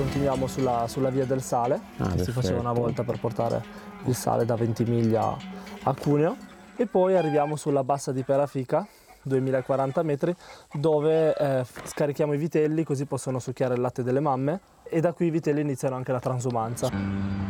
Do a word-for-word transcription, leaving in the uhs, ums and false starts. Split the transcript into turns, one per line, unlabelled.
continuiamo sulla, sulla via del sale,
Ah,
che si faceva una
perfetto.
volta per portare il sale da Ventimiglia a Cuneo, e poi arriviamo sulla bassa di Perafica, duemilaquaranta metri, dove eh, scarichiamo i vitelli così possono succhiare il latte delle mamme, e da qui i vitelli iniziano anche la transumanza.